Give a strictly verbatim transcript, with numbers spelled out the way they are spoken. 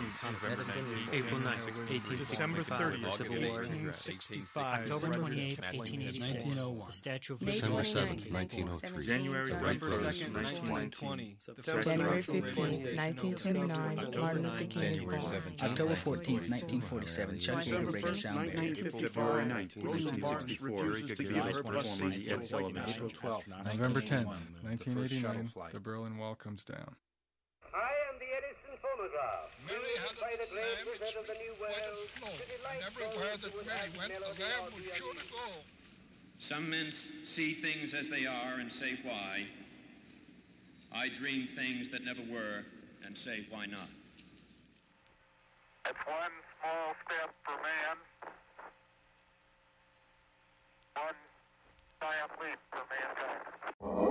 Thomas Edison is born. April ninth, eighteen December sixty-five, thirtieth, the Civil War. eighteen sixty-five. October December twenty-eighth, eighteen eighty-six, nineteen oh one. the Statue of May Liberty. December twenty-ninth, seventh, nineteen oh three. January November second, nineteen nineteen twenty. January fifteenth, nineteen twenty-nine, Martin Luther King is born. October fourteenth, nineteen forty-seven, Chuck Yeager breaks a sound barrier. February ninth, nineteen sixty-four, April twelfth, November tenth, nineteen eighty-nine, the Berlin Wall comes down. I am the Edison phonograph. Mary had by the a great lamb wizard of the New World. flow, and everywhere that Mary went, the lamb would surely go. Some men see things as they are and say why. I dream things that never were and say why not. It's one small step for man, one giant leap for mankind.